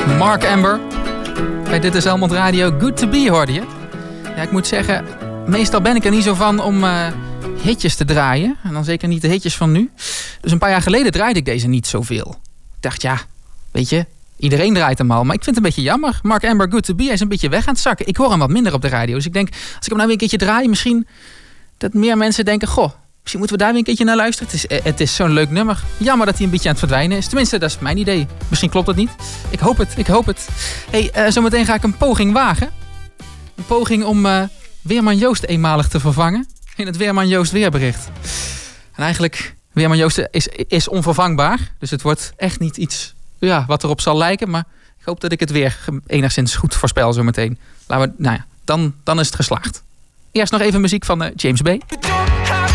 Mark Amber. Bij Dit is Helmond Radio. Good to be hoorde je. Ja, ik moet zeggen, meestal ben ik er niet zo van om hitjes te draaien. En dan zeker niet de hitjes van nu. Dus een paar jaar geleden draaide ik deze niet zoveel. Ik dacht, ja, weet je, iedereen draait hem al. Maar ik vind het een beetje jammer. Mark Amber, Good to be, hij is een beetje weg aan het zakken. Ik hoor hem wat minder op de radio. Dus ik denk, als ik hem nou weer een keertje draai, misschien dat meer mensen denken, goh, misschien moeten we daar weer een keertje naar luisteren. Het is zo'n leuk nummer. Jammer dat hij een beetje aan het verdwijnen is. Tenminste, dat is mijn idee. Misschien klopt het niet. Ik hoop het. Hey, zometeen ga ik een poging wagen. Een poging om Weerman Joost eenmalig te vervangen. In het Weerman Joost weerbericht. En eigenlijk, Weerman Joost is onvervangbaar. Dus het wordt echt niet iets wat erop zal lijken. Maar ik hoop dat ik het weer enigszins goed voorspel zometeen. Dan is het geslaagd. Eerst nog even muziek van James Bay.